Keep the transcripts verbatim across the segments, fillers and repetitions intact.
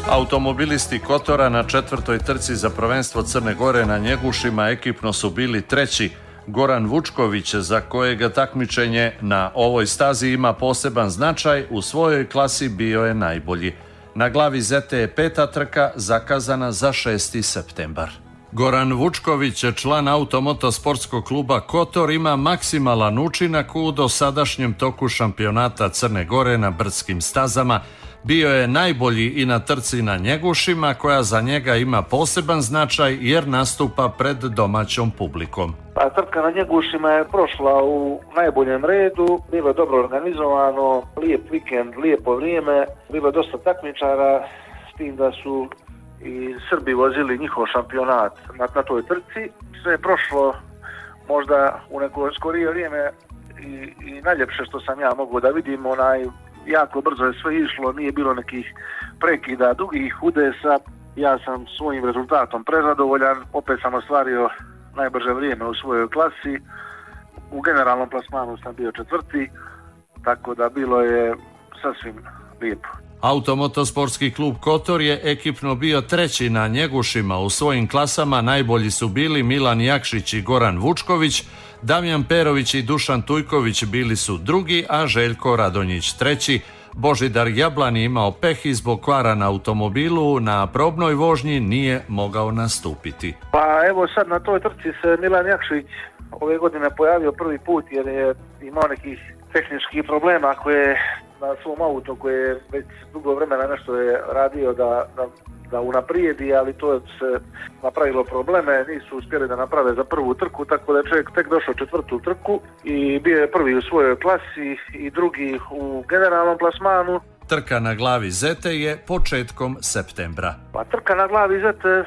Automobilisti Kotora na četvrtoj trci za prvenstvo Crne Gore na Njegušima ekipno su bili treći. Goran Vučković, za kojega takmičenje na ovoj stazi ima poseban značaj, u svojoj klasi bio je najbolji. Na glavi Zete je peta trka zakazana za šesti septembar. Goran Vučković, član automotosportskog kluba Kotor, ima maksimalan učinak u dosadašnjem toku šampionata Crne Gore na brdskim stazama. Bio je najbolji i na trci na Njegušima, koja za njega ima poseban značaj jer nastupa pred domaćom publikom. A trka na Njegušima je prošla u najboljem redu, bilo je dobro organizovano, lijep vikend, lijepo vrijeme, bilo je dosta takmičara, s tim da su i Srbi vozili njihov šampionat na, na toj trci. Sve je prošlo možda u neko skorije vrijeme i, i najljepše što sam ja mogu da vidim, onaj jako brzo je sve išlo, nije bilo nekih prekida, dugih udesa. Ja sam svojim rezultatom prezadovoljan, opet sam ostvario najbrže vrijeme u svojoj klasi. U generalnom plasmanu sam bio četvrti, tako da bilo je sasvim lijepo. Automotosportski klub Kotor je ekipno bio treći na Njegušima. U svojim klasama najbolji su bili Milan Jakšić i Goran Vučković, Damjan Perović i Dušan Tujković bili su drugi, a Željko Radonjić treći. Božidar Jablani imao peh i zbog kvara na automobilu na probnoj vožnji nije mogao nastupiti. Pa evo sad na toj trci se Milan Jakšić ove godine pojavio prvi put jer je imao nekih tehničkih problema koje na svom auto koje je već dugo vremena nešto je radio da, da, da unaprijedi, ali to je se napravilo probleme, nisu uspjeli da naprave za prvu trku, tako da je čovjek tek došao četvrtu trku i bio je prvi u svojoj klasi i drugi u generalnom plasmanu. Trka na glavi Zete je početkom septembra. Pa trka na glavi Zete,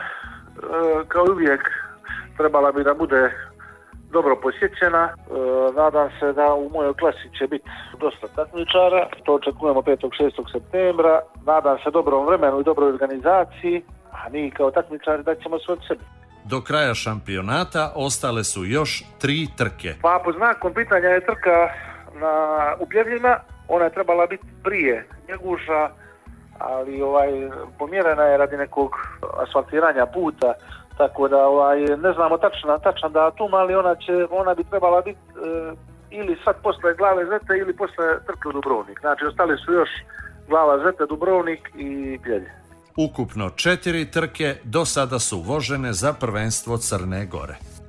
kao i uvijek, trebala bi da bude dobro posjećena. E, nadam se da u mojoj klasi će biti dosta takmičara. To očekujemo petog šestog septembra. Nadam se dobrom vremenu i dobroj organizaciji, a mi kao takmičari da ćemo sve od sebe. Do kraja šampionata ostale su još tri trke. Pa po znakom pitanja je trka na Upljevljima. Ona je trebala biti prije Njeguša, ali ovaj, pomjerena je radi nekog asfaltiranja puta. Tako da ovaj, ne znamo tačan, tačan datum, ali ona, će, ona bi trebala biti e, ili sad posle glave Zete ili posle trke u Dubrovnik. Znači ostali su još glava Zete, Dubrovnik i Pjelje. Ukupno četiri trke do sada su vožene za prvenstvo Crne Gore.